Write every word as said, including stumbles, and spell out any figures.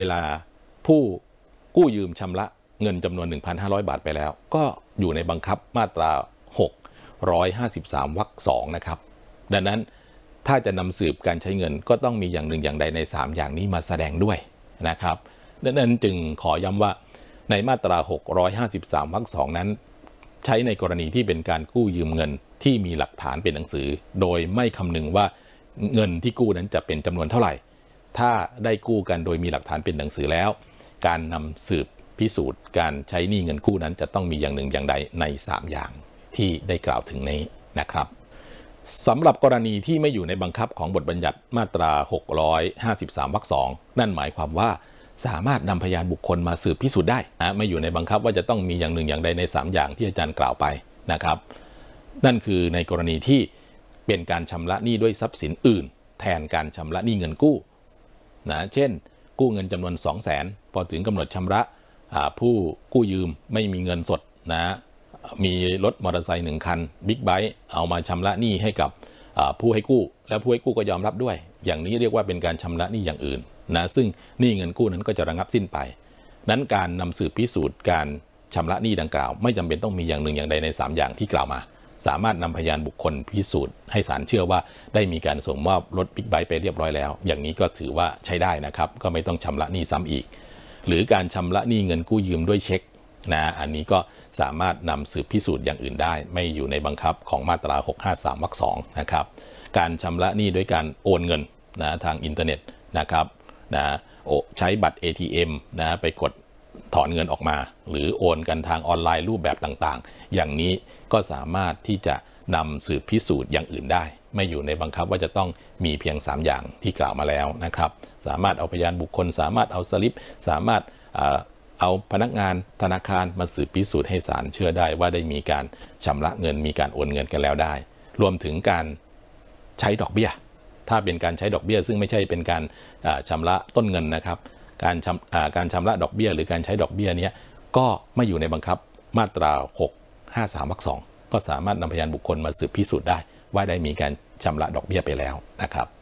เวลาผู้กู้ยืมชำระเงินจำนวน หนึ่งพันห้าร้อย บาทไปแล้วก็อยู่ในบังคับมาตราหกร้อยห้าสิบสามวรรคสองนะครับดังนั้นถ้าจะนำสืบการใช้เงินก็ต้องมีอย่างหนึ่งอย่างใดในสามอย่างนี้มาแสดงด้วยนะครับดังนั้นจึงขอย้ำว่าในมาตราหกร้อยห้าสิบสามวรรคสองนั้นใช้ในกรณีที่เป็นการกู้ยืมเงินที่มีหลักฐานเป็นหนังสือโดยไม่คำนึงว่าเงินที่กู้นั้นจะเป็นจำนวนเท่าไหร่ถ้าได้กู้กันโดยมีหลักฐานเป็นหนังสือแล้วการนำสืบพิสูจน์การใช้หนี้เงินกู้นั้นจะต้องมีอย่างหนึ่งอย่างใดในสามอย่างที่ได้กล่าวถึงนี้นะครับสำหรับกรณีที่ไม่อยู่ในบังคับของบทบัญญัติมาตราหกร้อยห้าสิบสามวรรคสองนั่นหมายความว่าสามารถนำพยานบุคคลมาสืบพิสูจน์ได้นะไม่อยู่ในบังคับว่าจะต้องมีอย่างหนึ่งอย่างใดในสามอย่างที่อาจารย์กล่าวไปนะครับนั่นคือในกรณีที่เป็นการชำระหนี้ด้วยทรัพย์สินอื่นแทนการชำระหนี้เงินกู้นะเช่นกู้เงินจำนวน สองแสน พอถึงกำหนดชำระผู้กู้ยืมไม่มีเงินสดนะมีรถมอเตอร์ไซค์หนึ่งคันบิ๊กไบค์เอามาชำระหนี้ให้กับผู้ให้กู้แล้วผู้ให้กู้ก็ยอมรับด้วยอย่างนี้เรียกว่าเป็นการชำระหนี้อย่างอื่นนะซึ่งหนี้เงินกู้นั้นก็จะระงับสิ้นไปนั้นการนำสืบพิสูจน์การชำระหนี้ดังกล่าวไม่จำเป็นต้องมีอย่างหนึ่งอย่างใดในสามอย่างที่กล่าวมาสามารถนำพยานบุคคลพิสูจน์ให้ศาลเชื่อว่าได้มีการส่งมอบรถบิ๊กไบค์ไปเรียบร้อยแล้วอย่างนี้ก็ถือว่าใช้ได้นะครับก็ไม่ต้องชำระหนี้ซ้ำอีกหรือการชำระหนี้เงินกู้ยืมด้วยเช็คนะอันนี้ก็สามารถนำสืบพิสูจน์อย่างอื่นได้ไม่อยู่ในบังคับของมาตราหกร้อยห้าสิบสามวรรคสองนะครับการชำระหนี้ด้วยการโอนเงินนะทางอินเทอร์เน็ตนะครับนะใช้บัตร เอ ที เอ็ม นะไปกดถอนเงินออกมาหรือโอนกันทางออนไลน์รูปแบบต่างๆอย่างนี้ก็สามารถที่จะนำสืบพิสูจน์อย่างอื่นได้ไม่อยู่ในบังคับว่าจะต้องมีเพียงสามอย่างที่กล่าวมาแล้วนะครับสามารถเอาพยานบุคคลสามารถเอาสลิปสามารถเอาพนักงานธนาคารมาสืบพิสูจน์ให้ศาลเชื่อได้ว่าได้มีการชำระเงินมีการโอนเงินกันแล้วได้รวมถึงการใช้ดอกเบี้ยถ้าเป็นการใช้ดอกเบี้ยซึ่งไม่ใช่เป็นการชำระต้นเงินนะครับการชำการชำระดอกเบี้ยหรือการใช้ดอกเบี้ยนี้ก็ไม่อยู่ในบังคับมาตราหกร้อยห้าสิบสามวรรคสองก็สามารถนำพยานบุคคลมาสืบพิสูจน์ได้ว่าได้มีการชำระดอกเบี้ยไปแล้วนะครับ